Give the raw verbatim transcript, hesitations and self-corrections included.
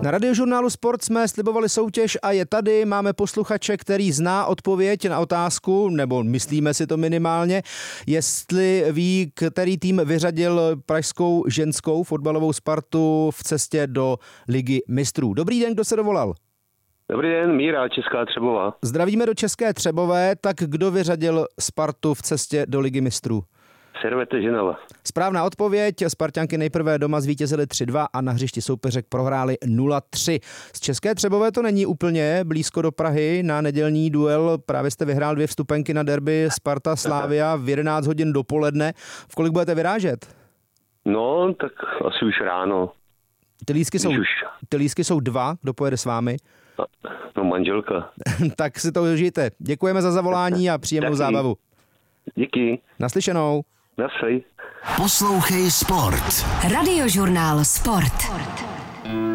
Na Radiožurnálu Sport jsme slibovali soutěž a je tady. Máme posluchače, který zná odpověď na otázku, nebo myslíme si to minimálně, jestli ví, který tým vyřadil pražskou ženskou fotbalovou Spartu v cestě do Ligy mistrů. Dobrý den, kdo se dovolal? Dobrý den, Míra, Česká Třebová. Zdravíme do České Třebové. Tak kdo vyřadil Spartu v cestě do Ligy mistrů? Servette Ženova. Správná odpověď. Sparťanky nejprve doma zvítězily tři dva a na hřišti soupeřek prohráli nula tři. Z České Třebové to není úplně blízko do Prahy. Na nedělní duel právě jste vyhrál dvě vstupenky na derby Sparta Slavia v jedenáct hodin dopoledne. V kolik budete vyrážet? No, tak asi už ráno. Ty lístky jsou, už... ty lístky jsou dva. Kdo pojede s vámi? No, manželka. Tak si to užijte. Děkujeme za zavolání a příjemnou zábavu. Díky. Naslyšenou. Nasej. Poslouchej Sport. Radiožurnál Sport.